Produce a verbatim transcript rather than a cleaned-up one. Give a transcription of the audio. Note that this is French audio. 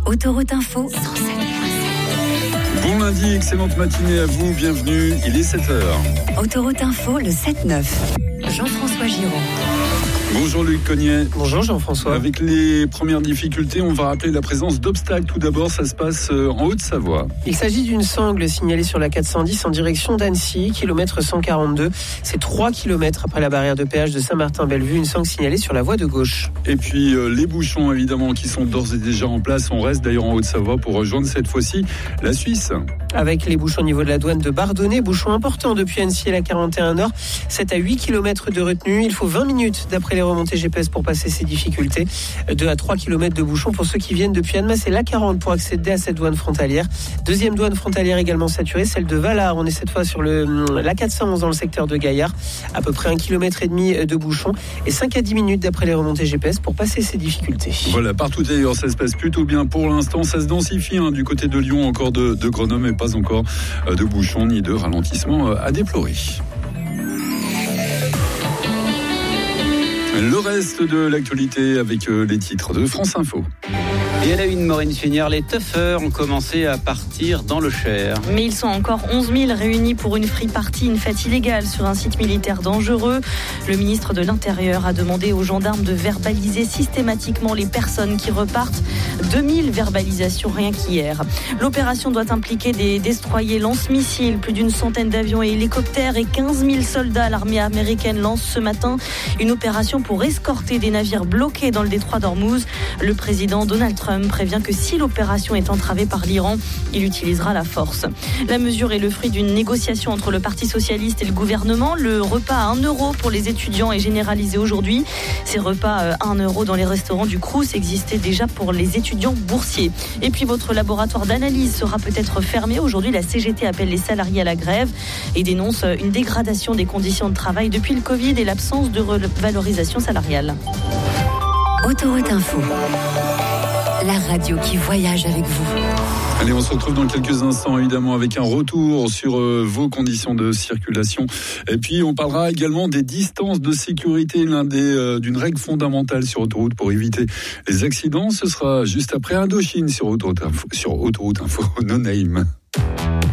Autoroute Info. Bon lundi, excellente matinée à vous, bienvenue, il est sept heures. Autoroute Info, le sept neuf. Jean-François Giraud. Bonjour Luc Cognet. Bonjour Jean-François. Avec les premières difficultés, on va rappeler la présence d'obstacles. Tout d'abord, ça se passe en Haute-Savoie. Il s'agit d'une sangle signalée sur la quatre cent dix en direction d'Annecy, kilomètre cent quarante-deux. C'est trois kilomètres après la barrière de péage de Saint-Martin-Bellevue, une sangle signalée sur la voie de gauche. Et puis euh, les bouchons évidemment qui sont d'ores et déjà en place. On reste d'ailleurs en Haute-Savoie pour rejoindre cette fois-ci la Suisse. Avec les bouchons au niveau de la douane de Bardonnay, bouchons importants depuis Annecy et la quarante et un Nord. sept à huit kilomètres de retenue. Il faut vingt minutes d'après les remontées G P S pour passer ces difficultés. deux à trois kilomètres de bouchons pour ceux qui viennent depuis Annemasse et l'A quarante pour accéder à cette douane frontalière. Deuxième douane frontalière également saturée, celle de Valard. On est cette fois sur le, l'A quatre cent onze dans le secteur de Gaillard. À peu près un kilomètre et demi de bouchons et cinq à dix minutes d'après les remontées G P S pour passer ces difficultés. Voilà, partout d'ailleurs, ça se passe plutôt bien pour l'instant. Ça se densifie hein, du côté de Lyon, encore de, de Grenoble, mais pas encore de bouchons ni de ralentissement à déplorer. Le reste de l'actualité avec les titres de France Info. Et à la une, Maureen Finière, les tuffeurs ont commencé à partir dans le Cher. Mais ils sont encore onze mille réunis pour une free party, une fête illégale sur un site militaire dangereux. Le ministre de l'Intérieur a demandé aux gendarmes de verbaliser systématiquement les personnes qui repartent. deux mille verbalisations rien qu'hier. L'opération doit impliquer des destroyers lance-missiles, plus d'une centaine d'avions et hélicoptères et quinze mille soldats. L'armée américaine lance ce matin une opération pour escorter des navires bloqués dans le détroit d'Ormuz. Le président Donald Trump prévient que si l'opération est entravée par l'Iran, il utilisera la force. La mesure est le fruit d'une négociation entre le Parti socialiste et le gouvernement. Le repas à un euro pour les étudiants est généralisé aujourd'hui. Ces repas à un euro dans les restaurants du Crous existaient déjà pour les étudiants boursiers. Et puis votre laboratoire d'analyse sera peut-être fermé. Aujourd'hui, la C G T appelle les salariés à la grève et dénonce une dégradation des conditions de travail depuis le Covid et l'absence de revalorisation salariale. Autoroute Info. La radio qui voyage avec vous. Allez, on se retrouve dans quelques instants, évidemment, avec un retour sur euh, vos conditions de circulation. Et puis, on parlera également des distances de sécurité, l'un des, euh, d'une règle fondamentale sur autoroute pour éviter les accidents. Ce sera juste après Indochine sur Autoroute Info, sur Autoroute Info, No Name.